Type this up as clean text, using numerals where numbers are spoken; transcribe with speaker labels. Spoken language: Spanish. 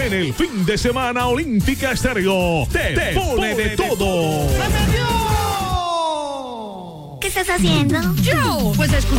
Speaker 1: En el fin de semana, Olímpica Estéreo te pone de todo.
Speaker 2: ¿Qué estás haciendo?
Speaker 3: Yo, pues escuchando